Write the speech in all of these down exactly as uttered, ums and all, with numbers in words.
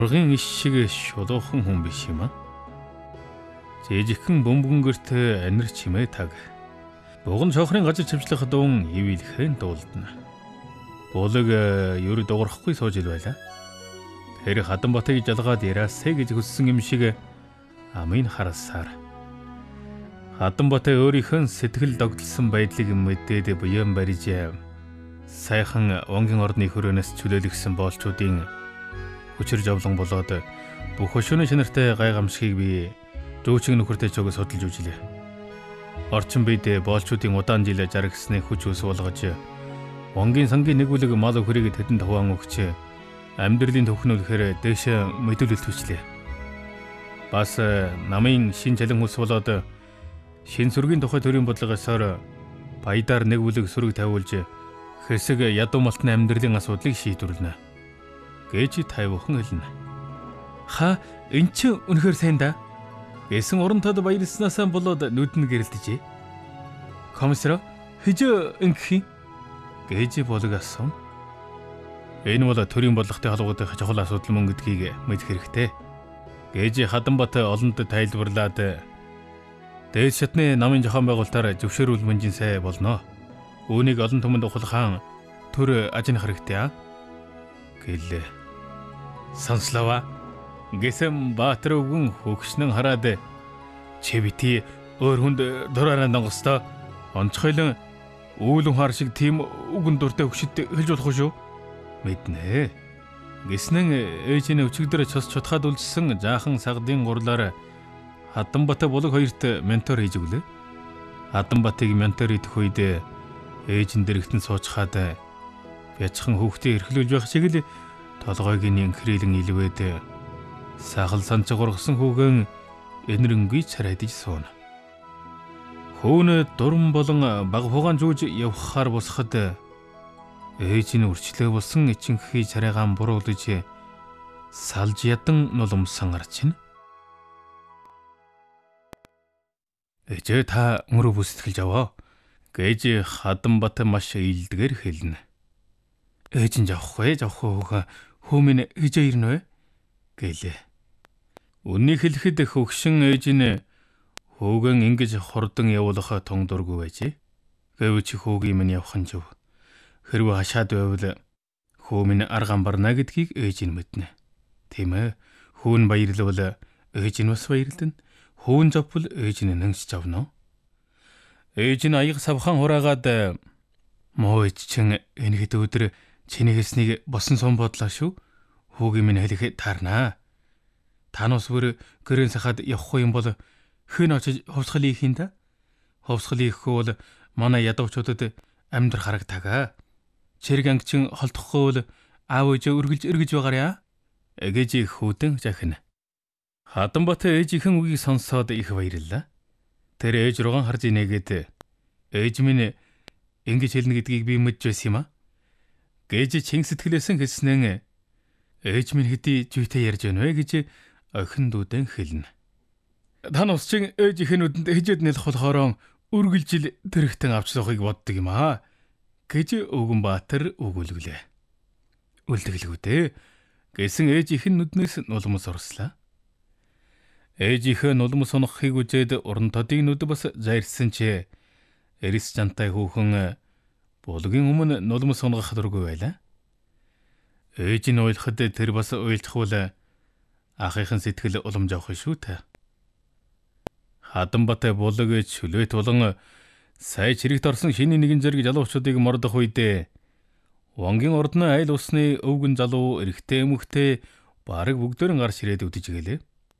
Ургын иш шиг шулуухан хүн биш юм аа. Жижигхэн бөмбөнгөрт анир чимээ таг. Буган шохрын гажир чимчлэх дуун ивэлхэн дуулдана. Булаг ер дуурахгүй сууж ил байлаа. Тэр Хатанбатыг жалгаад яраасэ гэж хүссэн юм шиг амын харасаар. Хатанбат өөрийнх нь сэтгэл догтлсон байдлыг мэдээд буян барьж сайхан Вонгийн ордны хөрөөнөөс чөлөөлөгсөн боолчуудын хүчээр жавлан болоод бүх хөшөөний шинэртэй гай гамшигыг би дүүчин нөхөртэй ч өгс судалж үжилээ. Орчин бид боолчуудын удаан жил жаргасны хүч ус болгож Вонгийн сангийн нэгүлэг мал өхрийг тэдэнд хуваан өгч амьдралын төвхнөлөөр дэш мэдүүлэлт хүчлээ. Бас намын шин чалин ус болоод шин сүргийн тухай төрийн бодлогосоор баядаар нэгүлэг сүрэг тавиулж хэсэг ядуу малтны амьдралын асуудлыг шийдвэрлэнэ гэж тайвхан хэлнэ. Ха эн чинь үнэхээр сайн да. Эсэн урамтад баярлснасаа болоод нүдэн гэрэлдэжээ. Комиссар хэж ингэх гэж болог асуув. Энэ бол төрийн бодлоготой холбоотой чухал асуудал мөн гэдгийг мэдэх хэрэгтэй. Гэж Хатанбат олонд тайлбарлаад дээд шатны намын зохион байгуулалтаар зөвшөөрөл мөнжин сай болно. Үүнийг олон түмэнд ухалхан төр ажинах хэрэгтэй аа. Гэлээ. Сонслова. Гэсэм Баатар өвгөн хөгшнөн хараад чи бити өөр хүнд дураараа нонгостой онцгойлон үүлэн хар шиг тийм үгэн дуртай хөгшөд хэлж болох шүү. Мэднэ. Гэснэн ээжийн өчигдөр цус чутгаад үлдсэн жаахан сагдын гурлаар Хатанбат булаг хоёрт ментор хийж өглөө. Хатанбатыг ментор идэх үед ээжин дэрэгтэн суучхаад бяцхан хүүхдээ эрхлүүлж байх шиг л толгойгийн инхрэлэн илвээд сахал санч гургасан хүүгэн энэрэнгүй царайдж сууна. Хөөнө дуран болон баг хугаан жууж явхаар босход ээжийн үрчлээ болсон ичинхий царайгаан буруулж салж ядан нулимсан арчин. Ээжээ та мөрөө бүсэтгэлж аваа гэж Хатанбат маш ийлдгээр хэлнэ. Ээж нь явахгүй явахгүй хүмүн ээж ирнэ вэ гэлээ. Үнийг хэлэхэд хөгшин ээж нь хөөгөн ингэж хурдан явуулах тун дургүй байжээ. Гэвч хөөгийн минь явах нь зөв. Хэрвээ хашаад байвал хүмүн арган барна гэдгийг ээж нь мэднэ. Тийм ээ. Хүүн баярлвал ээж нь бас баярлдана. Хүүн завбал ээж нь нэнсч авна. Ээж нь аяг савхан хураагаад муу ээж чин энэ хэд өдөр чиний хэлснийг босон сум бодлоо шүү. Хүүгийн минь хэлэх таарнаа. Танус бүр гэрэн сахад явахгүй юм бол хэн очиж хувцгал ийх юм да? Хувцгал ийхгүй бол манай ядуучуудад амьдрах харагтаага. Чирэг ангичин холдохгүй бол аав ээжээ үргэлж эргэж байгаарай. Гэж хүүтэн захина. Хатанбат ээжийнхэн үгийг сонсоод их баярллаа. Тэр ээж рууган харж инээгээд ээж минь ингэж хэлнэ гэдгийг би мэдж байсан юм аа. Гэж чин сэтгэлээсэн хэлснэн ээж минь хэдий жүйтэй ярьж байна вэ гэж охин дүүдэн хэлнэ. Та нас чин ээжийнхээ нүдэнд хижээд нэлэх болохоор үргэлжил тэрэгтэн авч сухыг боддог юм аа гэж өвгөн Баатар өгүүлгэлээ. Үлдэглэгүү дээ гэсэн ээжийнхэн нүднээс нулимс орслаа. Ээжийнхээ нулимс унахыг үзээд уран тодын нүд бас зайрсан ч эрис жантай хүүхэн булгийн өмнө нулимс унгах дургүй байлаа. Ээж нь уйлахад тэр бас уйлчихвал ахыхын сэтгэл уламж авах шүү та. Хатанбат булаг чөлөөт болон сая чирэгт орсон шиний нэгэн зэрэг залуучуудыг мордох үед Вонгийн ордны айл усны өвгөн залуу эрэгтэй эмэгтэй бараг бүгдөө гарч ирээд үдэж гэлээ.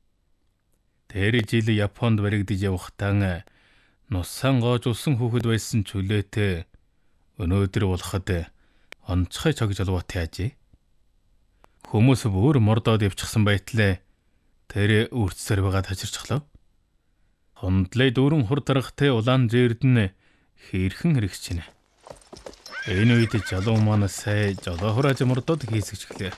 Тэр жил Японд баригдаж явахдаа нусан гоож усан хүүхэд байсан чөлөөт өнөөдөр болоход онцгой цог залуутай ажээ. Хүмүүс бүр мордоод явчихсан байтал тэр үрцсээр байгаа тажирчлаа. Хондлой дүүрэн хур даргатай улаан зээрдэн хэрхэн хэрэгч нэ. Энэ үед залуу маань сай жолоо хурааж мордоод хийсгэжглээ.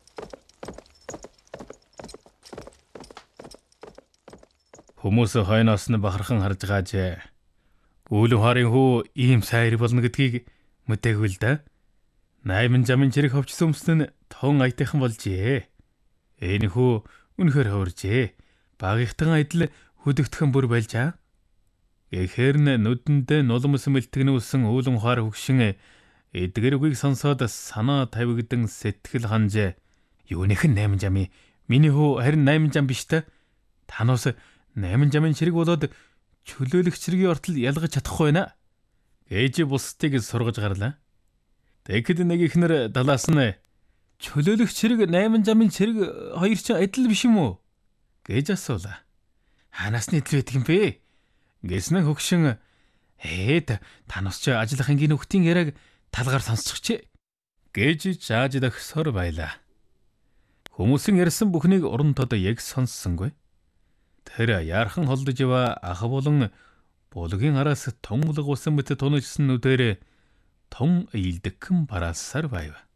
Хүмүүс хойноос нь бахархан харж байгааж үл ухаарын хүү ийм сайр болно гэдгийг мэдээгүй л да. Найман замын чирэг ховчсон өмснө тон аятайхан болжээ. Энэхүү үнэхээр ховржээ. Багийнхтан адил хөдөгтгөн бүр болж аа. Гэхээр нүдэндээ нулимс мэлтгнүүлсэн үүлэн ухаар хөгшин эдгэр үгийг сонсоод санаа тавигдан сэтгэл ханжээ. Юуных нь найман жами? Миний хүү харин найман жам биш та. Танаас найман жамын чирэг болоод чөлөөлөх чиргийн ортол ялгаж чадахгүй байна. Гэж бусдыг сургаж гарлаа. Тэгэхэд нэг ихнэр далаас нь чөлөөлөх чирэг найман жамын чирэг хоёр ч адил биш юм уу? Гэж асуулаа. Ханаас нь идэл байдаг юм бэ? Гэснэ хөгшин ээд танаас ч ажиллах ангийн нөхдийн яриаг талгаар сонсчихжээ. Гэж зааж дагсаар байлаа. Хүмүүсийн ярьсан бүхнийг уран тод яг сонссонгүй. Тэр яархан холдож ява ах болон булгийн араас тунгалаг усан мэт тунажсан нүдээр тун ийдэгхэн бараасаар байв.